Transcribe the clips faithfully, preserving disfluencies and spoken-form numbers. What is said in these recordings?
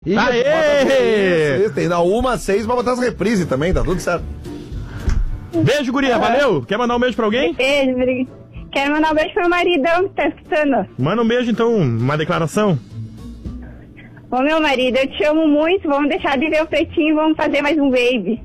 Isso, Aê! isso, isso, tem da uma às seis pra botar as reprises também, tá tudo certo. Beijo, guria, valeu. Quer mandar um beijo pra alguém? Beijo, Bri. Quero mandar um beijo pro meu maridão que tá escutando. Manda um beijo, então, uma declaração. Ô, meu marido, eu te amo muito, vamos deixar de ver o pretinho e vamos fazer mais um baby.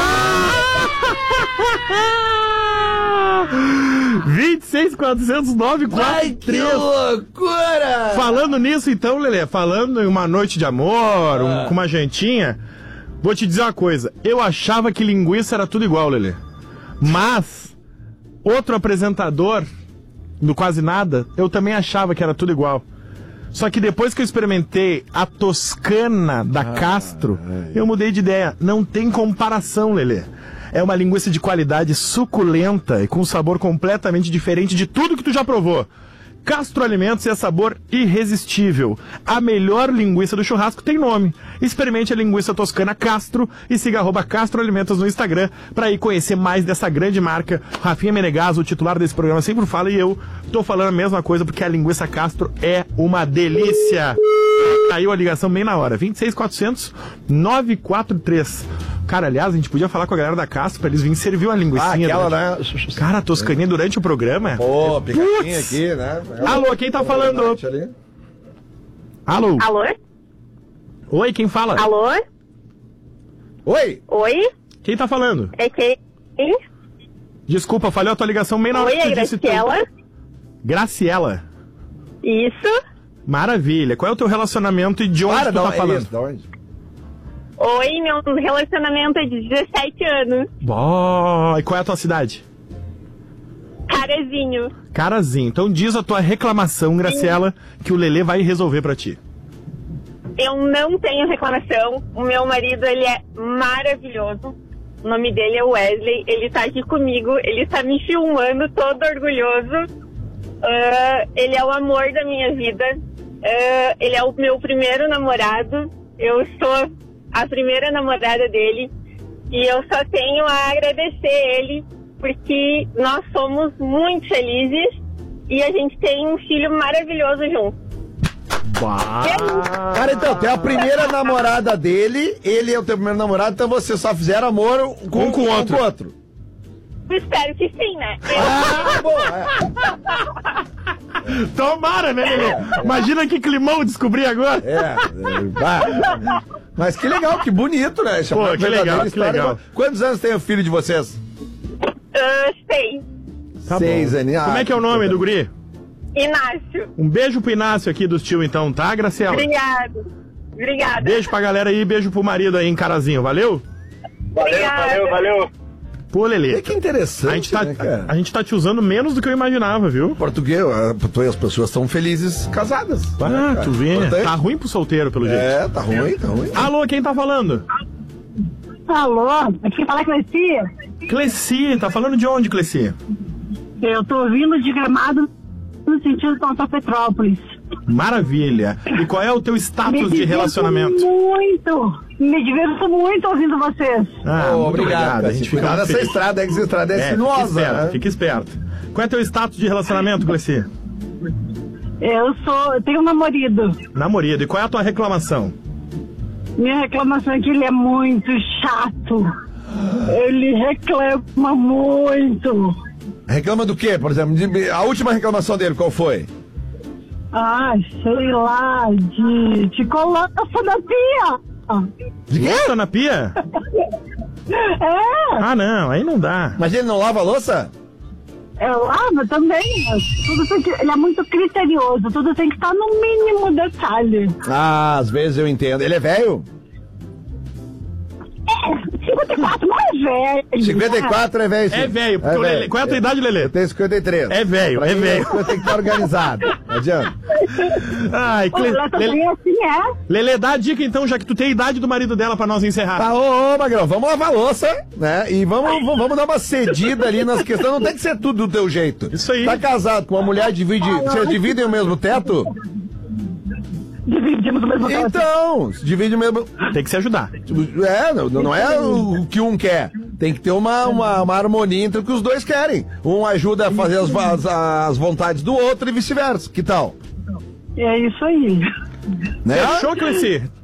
vinte e seis, quatrocentos, nove quatro três. Que loucura! Falando nisso, então, Lelê, falando em uma noite de amor, um, com uma jantinha, vou te dizer uma coisa. Eu achava que linguiça era tudo igual, Lelê. Mas, outro apresentador do Quase Nada, eu também achava que era tudo igual. Só que depois que eu experimentei a Toscana da ah, Castro, ai. eu mudei de ideia. Não tem comparação, Lelê. É uma linguiça de qualidade suculenta e com sabor completamente diferente de tudo que tu já provou. Castro Alimentos é sabor irresistível. A melhor linguiça do churrasco tem nome. Experimente a linguiça toscana Castro e siga arroba Castro Alimentos no Instagram para ir conhecer mais dessa grande marca. Rafinha Menegaso, o titular desse programa, sempre fala, e eu tô falando a mesma coisa porque a linguiça Castro é uma delícia. Caiu a ligação bem na hora. vinte e seis, quatrocentos, nove quatro três. Cara, aliás, a gente podia falar com a galera da Castro pra eles virem servir uma linguicinha. Ah, aquela, durante... né? Cara, a toscaninha durante o programa. Pô, picadinha aqui, né? Alô, quem tá falando? Alô? Alô? Oi, quem fala? Alô? Oi? Oi? Quem tá falando? É quem? Desculpa, falhou a tua ligação bem na hora Oi, que tu é disse Graciela? Tu... Graciela. Isso. Maravilha. Qual é o teu relacionamento e de onde Para, tu tá é falando? Isso, da onde? Oi, meu relacionamento é de dezessete anos. Bom, e qual é a tua cidade? Carazinho. Carazinho. Então diz a tua reclamação, Graciela, que o Lelê vai resolver pra ti. Eu não tenho reclamação. O meu marido, ele é maravilhoso. O nome dele é Wesley. Ele tá aqui comigo. Ele tá me filmando, todo orgulhoso. Uh, ele é o amor da minha vida. Uh, ele é o meu primeiro namorado. Eu sou a primeira namorada dele. E eu só tenho a agradecer ele, porque nós somos muito felizes e a gente tem um filho maravilhoso junto. Bah. Cara, então, tu é a primeira namorada dele, ele é o teu primeiro namorado, então vocês só fizeram amor com, um com o outro. Com outro. Espero que sim, né? Eu... Ah, bom, é. Tomara, né, Lelê? Imagina que climão descobri agora. É, é, mas que legal, que bonito, né? Pô, que legal, que legal. Quantos anos tem o filho de vocês? Uh, seis. Tá Seis anos. Como é que é o nome do guri? Inácio. Um beijo pro Inácio aqui dos tio, então, tá, Graciela? Obrigado. Obrigada. Beijo pra galera aí, beijo pro marido aí em Carazinho, valeu? Valeu, Obrigada. valeu, valeu. Pô, Lelê. É que interessante, a gente, tá, né, cara? a, a gente tá te usando menos do que eu imaginava, viu? Português, as pessoas estão felizes casadas. Ah, né, tu vê. Importante. Tá ruim pro solteiro, pelo jeito. É, tá ruim, tá ruim. Alô, quem tá falando? Alô, aqui fala Cleci. Cleci, tá falando de onde, Cleci? Eu tô vindo de Gramado no sentido Tonto Petrópolis. Maravilha. E qual é o teu status de relacionamento? Muito, me diverto muito ouvindo vocês. Ah, oh, muito obrigado. A gente fica Cuidado dessa feliz. estrada, essa estrada é, É, sinuosa. fica esperto, né? fica esperto. Qual é teu status de relacionamento, Cleci? Eu sou, eu tenho um namorado. Namorado. E qual é a tua reclamação? Minha reclamação é que ele é muito chato. Ele reclama muito. Reclama do quê, por exemplo? De- A última reclamação dele, qual foi? Ah, sei lá, de, de coloca na pia. De quê? Tá na pia? É, Ah, não, aí não dá. Mas ele não lava a louça? é lava também. Mas tudo tem que, ele é muito criterioso, tudo tem que estar no mínimo detalhe. Ah, às vezes eu entendo. Ele é velho? É, cinquenta e quatro, mais velho. cinquenta e quatro é velho, sim. É velho, porque o Lelê- qual é a tua idade, Lelê? Eu tenho cinquenta e três. É velho, Pra é mim, velho. Eu tenho que estar organizado. Não adianta. Ai, Cle... Ela também Lelê, é assim, é. Lelê, dá a dica então, já que tu tem a idade do marido dela pra nós encerrar. Tá, ô, ô, Magrão, vamos lavar a louça, né? E vamos, vamos vamos dar uma cedida ali nas questões. Não tem que ser tudo do teu jeito. Isso aí. Tá casado com uma mulher, divide. Vocês dividem o mesmo teto? Dividimos o mesmo teto. Então, divide o mesmo. Tem que se ajudar. É, não, não é o que um quer. Tem que ter uma, uma, uma harmonia entre o que os dois querem. Um ajuda a fazer as, as, as vontades do outro e vice-versa. Que tal? É isso aí. Né? Fechou, Cleci?